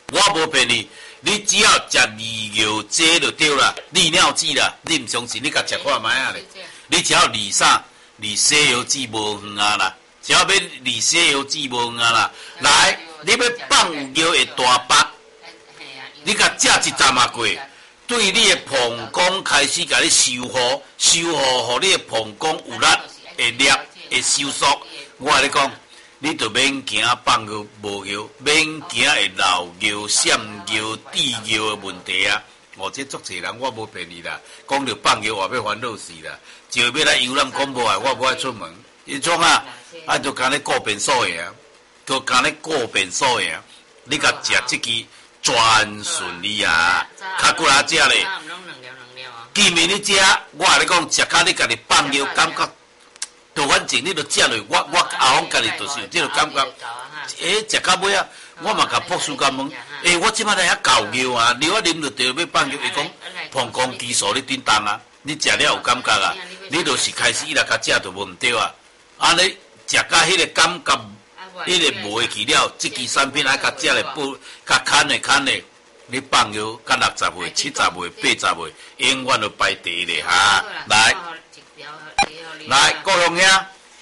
我无骗你，你只要食利尿剂就对啦，利尿剂啦，你唔相信，你甲食看卖啊咧。你只要利啥？利西药剂无远啊啦，只要要利西药剂无远啊啦。来，你要放有尿的大巴，你甲食一站啊过，对你的膀胱开始甲你修复，互你的膀胱有力，会裂，会收缩。我甲你讲。你就免惊放尿无尿，免惊会漏尿、闪尿、滴尿的问题啊！这足侪人我无骗你啦，讲着放尿话要烦恼死啦，就要来游览广播啊，我无爱出门。迄种啊，就干咧顾便所的啊，就干咧顾便所的啊。你甲食即支专顺利啊，较过来食咧。见面你食，我甲你讲，食甲你家己放尿感觉。就反正你著食落，我阿翁家己就是有这个感觉。食到尾啊，我嘛甲博士甲问，我即摆来遐搞尿啊，尿啊啉着着要放尿，伊讲膀胱激素你叮当啊，你食了有感觉啊，你就是开始伊来甲食就无毋对啊。安尼食到迄个感觉，迄个无会去了，即支产品爱甲食咧补，甲牵咧，你放尿甲60岁、70岁、80岁，永远就排第一咧哈，来。来，郭龙兄，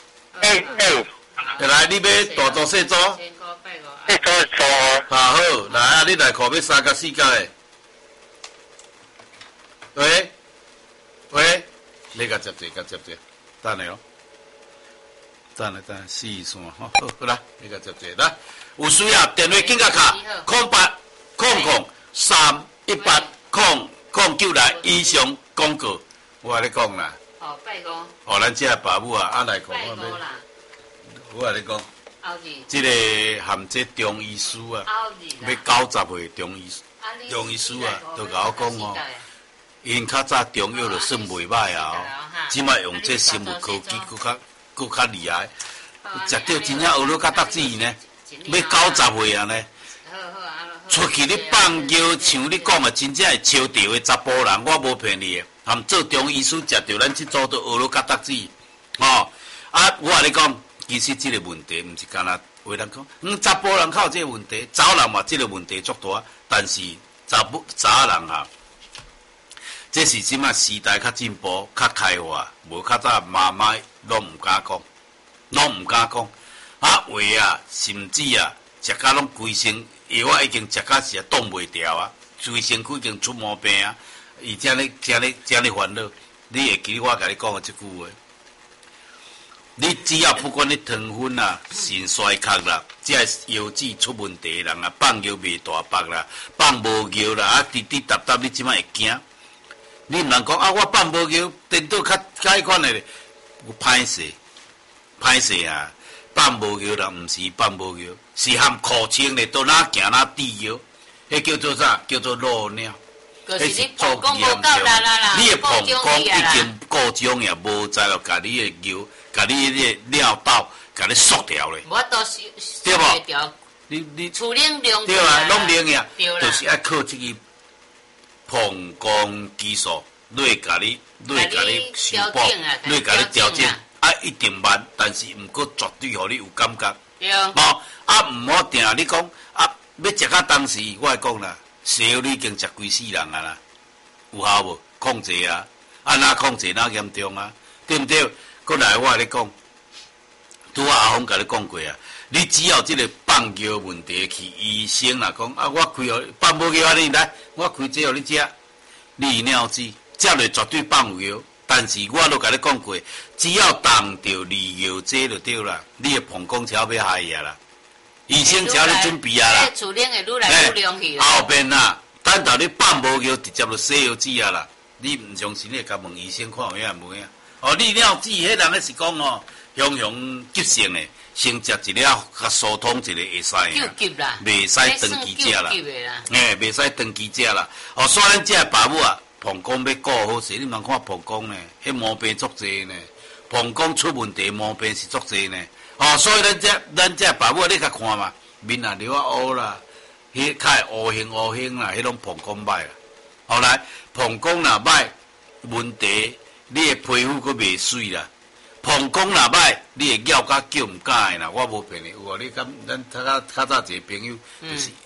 来，你要大做细做？ 细做。 好，来啊，你来看要3甲4甲的。喂，你甲接者，等下咯，等下4线好，来，你甲接者，来，有需要电话紧甲卡0800318009来以上广告，我甲你讲啦。 拜公。 咱这爸母啊，来看我甲你讲，这个含这中医师啊，要90岁中医师啊，都甲我讲哦，因较早中药就算袂歹啊，即摆用这生物科技佫较厉害，食到真正学了较得志呢，要90岁啊呢。出去你放尿，像你讲的，真正会超掉的查甫人，我无骗你的。含做中医师食到咱即组都学了较得志，我甲你讲，其实即个问题毋是干那有人讲，查甫人较有即个问题，查某人嘛即个问题足大，但是查人啊，这是即摆时代较进步、较开化，无较早妈妈拢毋敢讲，话啊，甚至啊，食甲拢规身药啊，已经食甲是挡袂牢啊，规身躯已经出毛病啊。伊这样烦恼，你会记我甲你讲的这句话。你只要不管你糖分啊、肾衰竭啦，这腰子出问题的人啊，放尿未大腹啦，放无尿啦，滴滴答答，你即摆会惊？你毋通讲啊，我放无尿，颠倒较迄款的，有歹势啊！放无尿啦，毋是放无尿，是含苦清的，到哪行哪滴尿，迄叫做啥？叫做漏尿。 就是你膀胱无够力啦， 你的膀胱已经过重呀，无在了，甲你的尿，甲你的尿道，甲你缩掉咧。 我都是对不？ 你处理量对啊，拢灵呀，就是要靠这个膀胱激素来甲你修补，来甲你调整，一定慢，但是毋过绝对互你有感觉。 对。 毋好定你讲要食到当时，我会讲啦。西药你已经食规世人啊啦，有效无？控制啊，哪控制哪严重啊？对毋对？过来我甲你讲，拄阿峰甲你讲过啊，你只要这个放尿问题去医生啦讲我开放无尿安尼来，我开这互你食，利尿剂，食落绝对放有尿。但是我都甲你讲过，只要动着利尿剂就对啦，你的膀胱才要害呀啦。医生请你准备啊啦， 处理会愈来愈容易。 后边啊，等到你放无尿，直接就洗药剂啊啦。你唔相信，你甲问医生看有影无影？利尿剂，迄人个是讲雄急性的，先食一粒较疏通一个会使啊，袂使长期食啦，袂使长期食啦。所以咱这爸母啊，膀胱要顾好势，你莫看膀胱呢，迄毛病足济呢，膀胱出问题毛病是足济呢。所以咱这爸母你甲看嘛，面啊流啊乌啦，迄较乌青啦，迄种膀胱歹啦。后来膀胱若歹，问题你的皮肤佫袂水啦。膀胱若歹，你会尿甲叫毋敢的啦。我无骗你，有你咱较早一个朋友，就是